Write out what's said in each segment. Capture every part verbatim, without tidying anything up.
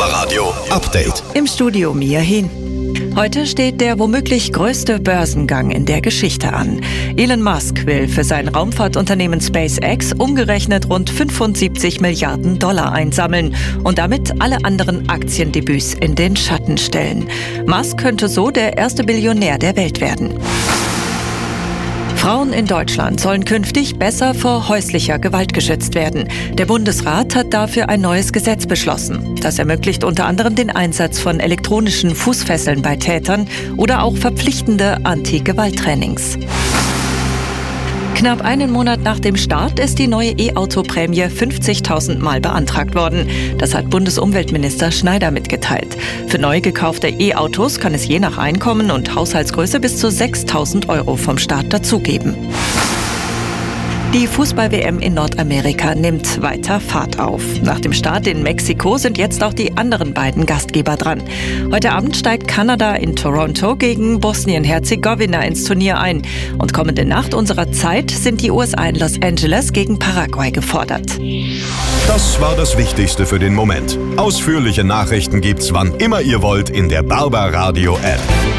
Barbaradio Update. Im Studio Mia Hin. Heute steht der womöglich größte Börsengang in der Geschichte an. Elon Musk will für sein Raumfahrtunternehmen SpaceX umgerechnet rund fünfundsiebzig Milliarden Dollar einsammeln und damit alle anderen Aktiendebüts in den Schatten stellen. Musk könnte so der erste Billionär der Welt werden. Frauen in Deutschland sollen künftig besser vor häuslicher Gewalt geschützt werden. Der Bundesrat hat dafür ein neues Gesetz beschlossen. Das ermöglicht unter anderem den Einsatz von elektronischen Fußfesseln bei Tätern oder auch verpflichtende Anti-Gewalt-Trainings. Knapp einen Monat nach dem Start ist die neue E-Auto-Prämie fünfzigtausend Mal beantragt worden. Das hat Bundesumweltminister Schneider mitgeteilt. Für neu gekaufte E-Autos kann es je nach Einkommen und Haushaltsgröße bis zu sechstausend Euro vom Staat dazugeben. Die Fußball-W M in Nordamerika nimmt weiter Fahrt auf. Nach dem Start in Mexiko sind jetzt auch die anderen beiden Gastgeber dran. Heute Abend steigt Kanada in Toronto gegen Bosnien-Herzegowina ins Turnier ein. Und kommende Nacht unserer Zeit sind die U S A in Los Angeles gegen Paraguay gefordert. Das war das Wichtigste für den Moment. Ausführliche Nachrichten gibt's wann immer ihr wollt in der Barbaradio App.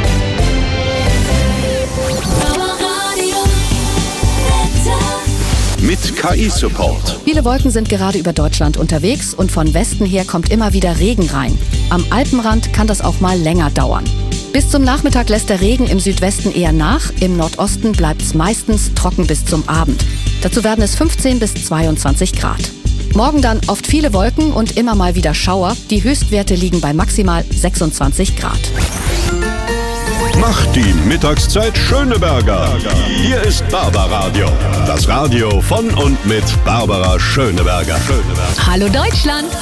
Mit K I-Support. Viele Wolken sind gerade über Deutschland unterwegs und von Westen her kommt immer wieder Regen rein. Am Alpenrand kann das auch mal länger dauern. Bis zum Nachmittag lässt der Regen im Südwesten eher nach, im Nordosten bleibt es meistens trocken bis zum Abend. Dazu werden es fünfzehn bis zweiundzwanzig Grad. Morgen dann oft viele Wolken und immer mal wieder Schauer. Die Höchstwerte liegen bei maximal sechsundzwanzig Grad. Macht die Mittagszeit Schöneberger. Hier ist Barbaradio. Das Radio von und mit Barbara Schöneberger. Hallo Deutschland!